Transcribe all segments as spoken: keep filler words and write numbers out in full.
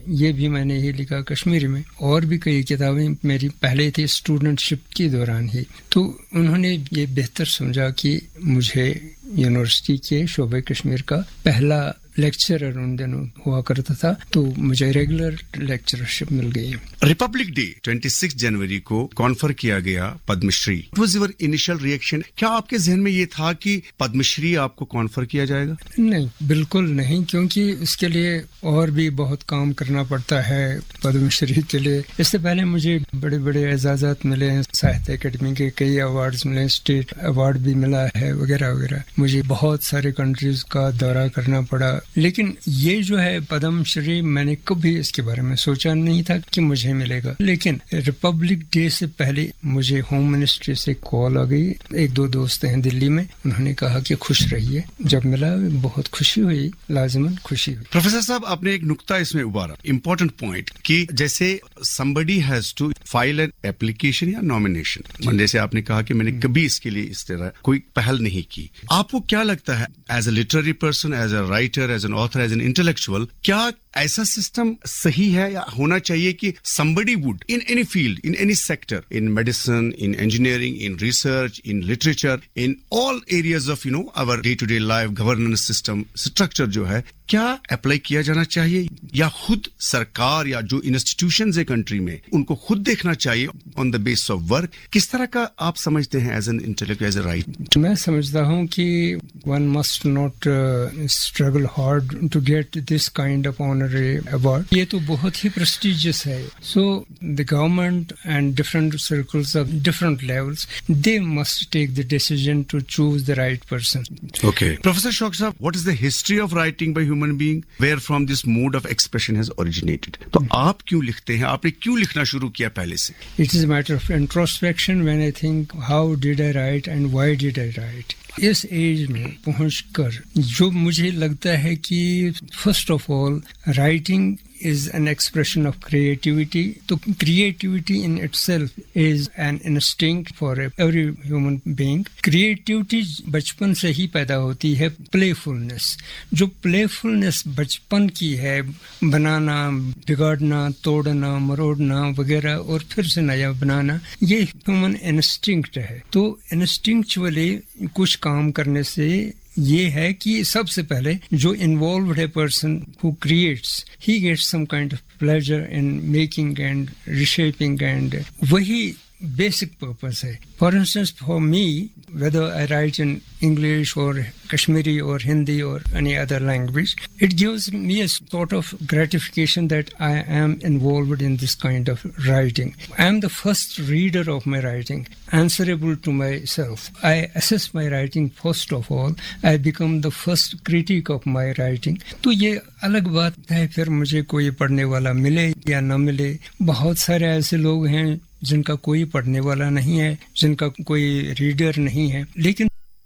یہ بھی میں نے ہی لکھا کشمیری میں. اور بھی کئی کتابیں میری پہلے تھی اسٹوڈنٹ شپ کے دوران ہی. تو انہوں نے یہ بہتر سمجھا کہ مجھے یونیورسٹی کے شعبہ کشمیر کا پہلا لیکچرر ان دنوں ہوا کرتا تھا, تو مجھے ریگولر لیکچرشپ مل گئی. ریپبلک ڈے چھبیس جنوری کو کانفر کیا گیا Padma Shri. What was your initial reaction? کیا آپ کے ذہن میں یہ تھا کہ پدم شری آپ کو کانفر کیا جائے گا؟ نہیں, بالکل نہیں, کیونکہ اس کے لیے اور بھی بہت کام کرنا پڑتا ہے پدم شری کے لیے. اس سے پہلے مجھے بڑے بڑے اعزازات ملے ہیں, ساہتیہ اکیڈمی کے کئی ایوارڈز ملے, اسٹیٹ ایوارڈ بھی ملا ہے وغیرہ وغیرہ. مجھے بہت سارے کنٹریز کا دورہ کرنا پڑا, لیکن یہ جو ہے پدم شری میں نے کبھی اس کے بارے میں سوچا نہیں تھا کہ مجھے ملے گا. لیکن ریپبلک ڈے سے پہلے مجھے ہوم منسٹری سے کال آ گئی. ایک دو دوست ہیں دلی میں, انہوں نے کہا کہ خوش رہیے. جب ملا بہت خوشی ہوئی, لازماً خوشی ہوئی. پروفیسر صاحب, آپ نے ایک نقطہ اس میں ابھارا, امپورٹنٹ پوائنٹ, کہ جیسے somebody has to file an application یا nomination. جیسے آپ نے کہا کہ میں نے کبھی اس کے لیے اس طرح کوئی پہل نہیں کی. آپ کو کیا لگتا ہے as a literary person, as a writer, as an author, as an intellectual, کیا ایسا سسٹم صحیح ہے یا ہونا چاہیے کہ somebody would in any field, in any sector, in medicine, in engineering, in research, in literature, in all areas of you know our day to day life, governance system, structure جو ہے, کیا apply کیا جانا چاہیے یا خود سرکار یا جو انسٹیٹیوشنز ہے کنٹری میں ان کو خود دیکھنا چاہیے آن دا بیس آف ورک؟ کس طرح کا آپ سمجھتے ہیں as an intellectual, as a right? میں سمجھتا ہوں کہ one must not struggle hard to get this kind of honorary award. یہ تو بہت ہی پریسٹیجیس ہے. سو the government and different circles of different levels, they must take the decision to choose the right person. Okay professor شوق صاحب, what is the history of writing by human being, where from this mode of expression has originated? تو آپ کیوں لکھتے ہیں, آپ نے کیوں لکھنا شروع کیا پہلے سے؟ It is a matter of introspection when I think how did I write and why did I write. Us age میں پہنچ کر جو مجھے لگتا ہے کہ first of all writing is an expression of creativity. So creativity in itself is an instinct for every human being. Creativity بچپن سے ہی پیدا ہوتی ہے. playfulness, جو playfulness بچپن کی ہے, بنانا, بگاڑنا, توڑنا, مروڑنا وغیرہ اور پھر سے نیا بنانا, یہ human instinct ہے. تو instinctually کچھ کام کرنے سے یہ ہے کہ سب سے پہلے جو انوالوڈ ہے person who creates, he gets some kind of pleasure in making and ریشیپنگ, and وہی بیسک پرپز ہے. For instance for me, whether I write in English or Kashmiri or Hindi or any other language, it gives me a sort of gratification that I am involved in this kind of writing. I am the first reader of my writing, answerable to myself. I assess my writing first of all. I become the first critic of my writing. تو یہ الگ بات ہے پھر مجھے کوئی پڑھنے والا ملے یا نہ ملے. بہت سارے ایسے لوگ ہیں جن کا کوئی پڑھنے والا نہیں ہے, جن کا کوئی ریڈر نہیں ہے, لیکن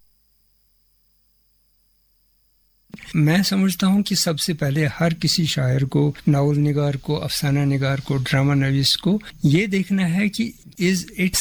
میں سمجھتا ہوں کہ سب سے پہلے ہر کسی شاعر کو, ناول نگار کو, افسانہ نگار کو, ڈرامہ نویس کو یہ دیکھنا ہے کہ از اٹ